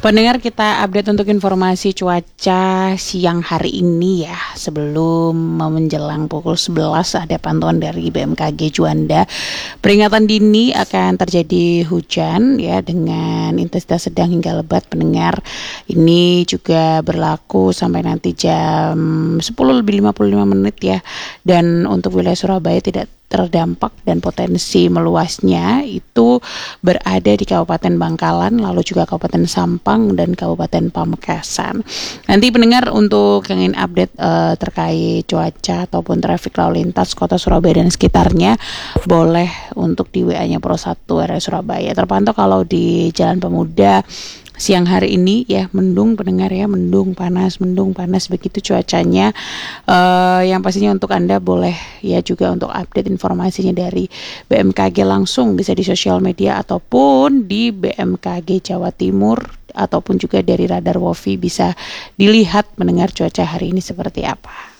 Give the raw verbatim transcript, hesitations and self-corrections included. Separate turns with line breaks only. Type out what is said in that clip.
Pendengar, kita update untuk informasi cuaca siang hari ini ya. Sebelum menjelang pukul sebelas ada pantauan dari B M K G Juanda. Peringatan dini akan terjadi hujan ya dengan intensitas sedang hingga lebat. Pendengar, ini juga berlaku sampai nanti jam sepuluh lebih lima puluh lima menit ya. Dan untuk wilayah Surabaya tidak terdampak dan potensi meluasnya itu berada di Kabupaten Bangkalan, lalu juga Kabupaten Sampang dan Kabupaten Pamekasan. Nanti pendengar, untuk yang ingin update uh, terkait cuaca ataupun traffic lalu lintas Kota Surabaya dan sekitarnya, boleh untuk di W A-nya Pro satu R S Surabaya. Terpantau kalau di Jalan Pemuda siang hari ini ya mendung, pendengar ya, mendung panas, mendung panas begitu cuacanya. Uh, yang pastinya untuk Anda boleh ya juga untuk update informasinya dari B M K G langsung, bisa di sosial media ataupun di B M K G Jawa Timur, ataupun juga dari radar WOFI bisa dilihat mendengar cuaca hari ini seperti apa.